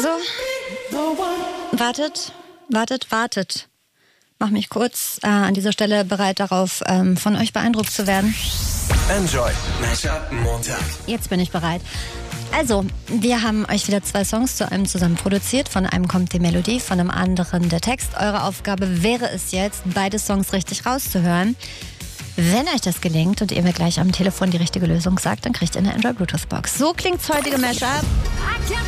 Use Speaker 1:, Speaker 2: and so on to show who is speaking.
Speaker 1: So. Wartet. Mach mich kurz an dieser Stelle bereit darauf, von euch beeindruckt zu werden.
Speaker 2: Enjoy Mashup Montag.
Speaker 1: Jetzt bin ich bereit. Also, wir haben euch wieder 2 Songs zu einem zusammen produziert. Von einem kommt die Melodie, von einem anderen der Text. Eure Aufgabe wäre es jetzt, beide Songs richtig rauszuhören. Wenn euch das gelingt und ihr mir gleich am Telefon die richtige Lösung sagt, dann kriegt ihr eine Android Bluetooth Box. So klingt's heutige Mashup.